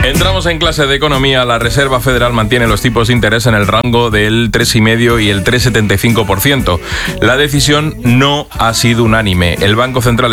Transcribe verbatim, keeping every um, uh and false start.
Entramos en clase de economía. La Reserva Federal mantiene los tipos de interés en el rango del tres coma cinco y el tres coma setenta y cinco por ciento. La decisión no ha sido unánime. El Banco Central